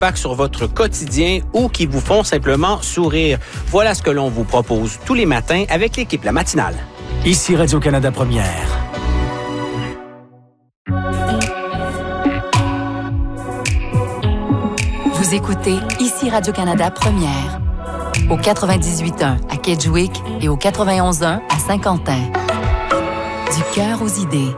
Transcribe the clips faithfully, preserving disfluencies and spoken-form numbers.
impact sur votre quotidien ou qui vous font simplement sourire. Voilà ce que l'on vous propose tous les matins avec l'équipe La Matinale. Ici Radio-Canada Première. Vous écoutez Ici Radio-Canada Première. Au quatre-vingt-dix-huit point un à Kedgewick et au quatre-vingt-onze point un à Saint-Quentin. Du cœur aux idées.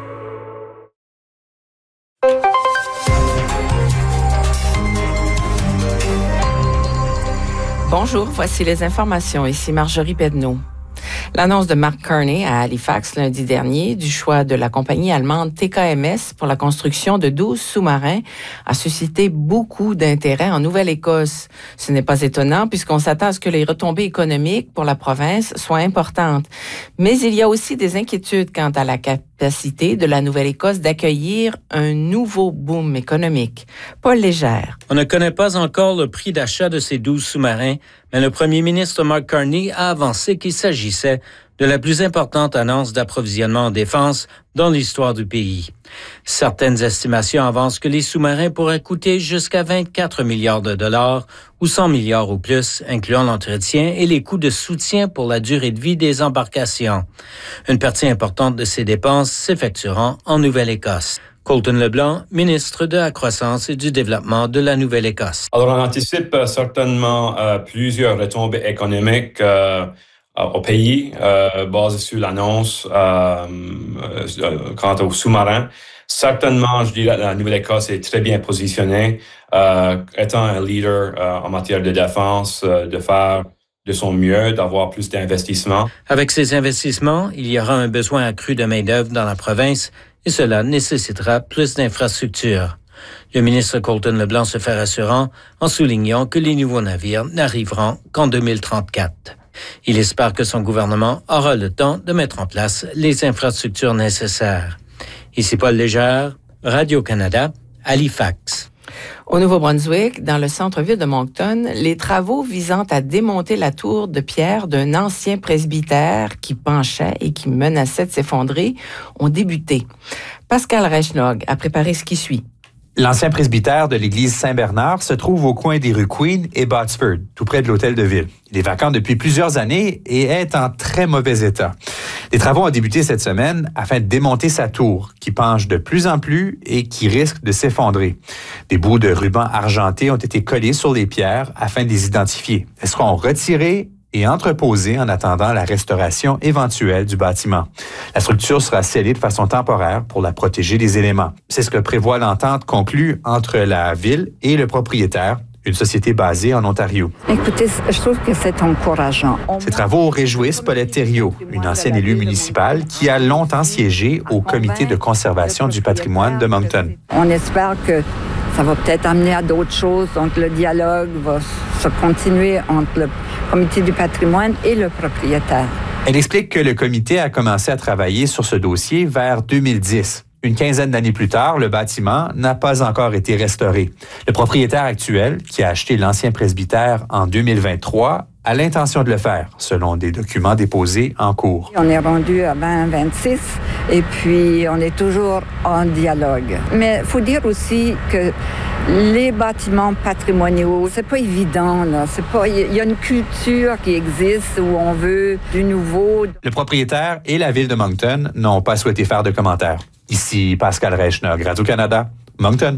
Bonjour, voici les informations. Ici Marjorie Pedneau. L'annonce de Mark Carney à Halifax lundi dernier du choix de la compagnie allemande T K M S pour la construction de douze sous-marins a suscité beaucoup d'intérêt en Nouvelle-Écosse. Ce n'est pas étonnant puisqu'on s'attend à ce que les retombées économiques pour la province soient importantes. Mais il y a aussi des inquiétudes quant à la capacité de la Nouvelle-Écosse d'accueillir un nouveau boom économique. Paul Légère. On ne connaît pas encore le prix d'achat de ces douze sous-marins, mais le premier ministre Mark Carney a avancé qu'il s'agissait de la plus importante annonce d'approvisionnement en défense dans l'histoire du pays. Certaines estimations avancent que les sous-marins pourraient coûter jusqu'à vingt-quatre milliards de dollars ou cent milliards ou plus, incluant l'entretien et les coûts de soutien pour la durée de vie des embarcations. Une partie importante de ces dépenses s'effectueront en Nouvelle-Écosse. Colton Leblanc, ministre de la Croissance et du Développement de la Nouvelle-Écosse. Alors, on anticipe euh, certainement euh, plusieurs retombées économiques euh, au pays, euh, basées sur l'annonce euh, euh, quant aux sous-marins. Certainement, je dirais que la Nouvelle-Écosse est très bien positionnée, euh, étant un leader euh, en matière de défense, euh, de faire de son mieux, d'avoir plus d'investissements. Avec ces investissements, il y aura un besoin accru de main-d'œuvre dans la province et cela nécessitera plus d'infrastructures. Le ministre Colton Leblanc se fait rassurant en soulignant que les nouveaux navires n'arriveront qu'en deux mille trente-quatre. Il espère que son gouvernement aura le temps de mettre en place les infrastructures nécessaires. Ici Paul Légère, Radio-Canada, Halifax. Au Nouveau-Brunswick, dans le centre-ville de Moncton, les travaux visant à démonter la tour de pierre d'un ancien presbytère qui penchait et qui menaçait de s'effondrer ont débuté. Pascal Reichnog a préparé ce qui suit. L'ancien presbytère de l'église Saint-Bernard se trouve au coin des rues Queen et Botsford, tout près de l'hôtel de ville. Il est vacant depuis plusieurs années et est en très mauvais état. Les travaux ont débuté cette semaine afin de démonter sa tour, qui penche de plus en plus et qui risque de s'effondrer. Des bouts de ruban argenté ont été collés sur les pierres afin de les identifier. Elles seront retirées et entreposées en attendant la restauration éventuelle du bâtiment. La structure sera scellée de façon temporaire pour la protéger des éléments. C'est ce que prévoit l'entente conclue entre la ville et le propriétaire, une société basée en Ontario. Écoutez, je trouve que c'est encourageant. Ces travaux réjouissent Paulette Thériault, une ancienne élue municipale qui a longtemps siégé au comité de conservation du patrimoine de Moncton. On espère que ça va peut-être amener à d'autres choses. Donc, le dialogue va se continuer entre le comité du patrimoine et le propriétaire. Elle explique que le comité a commencé à travailler sur ce dossier vers deux mille dix. Une quinzaine d'années plus tard, le bâtiment n'a pas encore été restauré. Le propriétaire actuel, qui a acheté l'ancien presbytère en deux mille vingt-trois, a l'intention de le faire, selon des documents déposés en cours. On est rendu à vingt vingt-six et puis on est toujours en dialogue. Mais il faut dire aussi que les bâtiments patrimoniaux, c'est pas évident, là. C'est pas, il y a une culture qui existe où on veut du nouveau. Le propriétaire et la ville de Moncton n'ont pas souhaité faire de commentaires. Ici Pascal Reichnog, Radio-Canada, Moncton.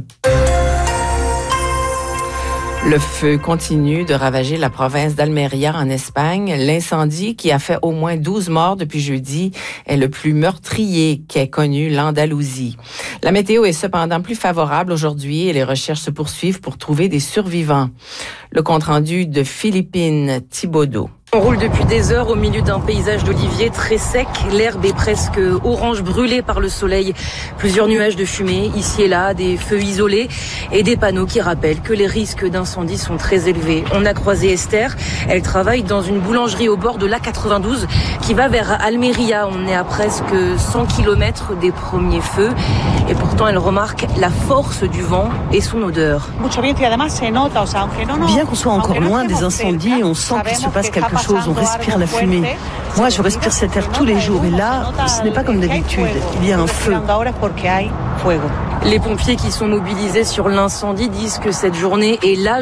Le feu continue de ravager la province d'Almeria en Espagne. L'incendie, qui a fait au moins douze morts depuis jeudi, est le plus meurtrier qu'ait connu l'Andalousie. La météo est cependant plus favorable aujourd'hui et les recherches se poursuivent pour trouver des survivants. Le compte-rendu de Philippine Thibaudot. On roule depuis des heures au milieu d'un paysage d'oliviers très sec. L'herbe est presque orange brûlée par le soleil. Plusieurs nuages de fumée, ici et là, des feux isolés et des panneaux qui rappellent que les risques d'incendie sont très élevés. On a croisé Esther. Elle travaille dans une boulangerie au bord de l'A quatre-vingt-douze qui va vers Almeria. On est à presque cent kilomètres des premiers feux. Et pourtant, elle remarque la force du vent et son odeur. Bien qu'on soit encore loin des incendies, on sent qu'il se passe quelque chose. On respire la fumée. Moi, je respire cet air tous les jours. Et là, ce n'est pas comme d'habitude. Il y a un feu. Les pompiers qui sont mobilisés sur l'incendie disent que cette journée est la